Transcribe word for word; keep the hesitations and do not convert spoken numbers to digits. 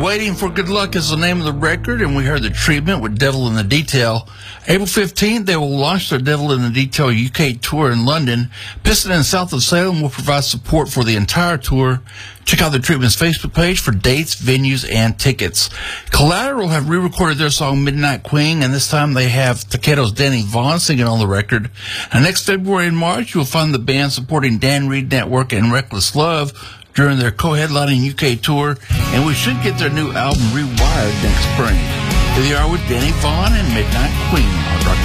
Waiting for Good Luck is the name of the record, and we heard The Treatment with Devil in the Detail. April fifteenth, they will launch their Devil in the Detail U K tour in London. Piston and South of Salem will provide support for the entire tour. Check out The Treatment's Facebook page for dates, venues, and tickets. Collateral have re-recorded their song Midnight Queen, and this time they have Takedo's Danny Vaughn singing on the record. And next February and March, you'll find the band supporting Dan Reed Network and Reckless Love during their co-headlining U K tour, and we should get their new album Rewired next spring. Here they are with Danny Vaughn and Midnight Queen on Rock